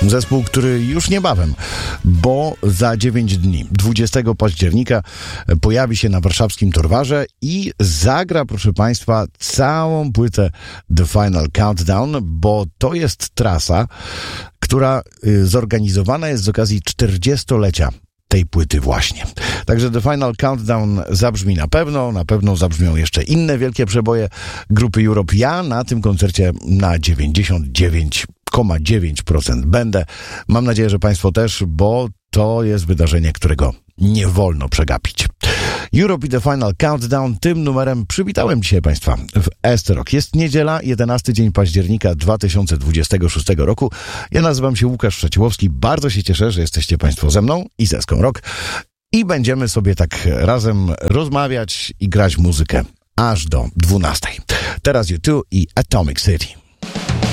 Zespół, który już niebawem, bo za 9 dni, 20 października pojawi się na warszawskim Torwarze i zagra, proszę Państwa, całą płytę The Final Countdown, bo to jest trasa, która zorganizowana jest z okazji 40-lecia tej płyty właśnie. Także The Final Countdown zabrzmi na pewno zabrzmią jeszcze inne wielkie przeboje grupy Europe. Ja na tym koncercie na 99,9% będę. Mam nadzieję, że Państwo też, bo to jest wydarzenie, którego nie wolno przegapić. Europe i The Final Countdown. Tym numerem przywitałem dzisiaj Państwa w Esterok. Jest niedziela, 11 dzień października 2026 roku. Ja nazywam się Łukasz Przeciłowski. Bardzo się cieszę, że jesteście Państwo ze mną i ze Eską Rock. I będziemy sobie tak razem rozmawiać i grać muzykę aż do 12. Teraz U2 i Atomic City.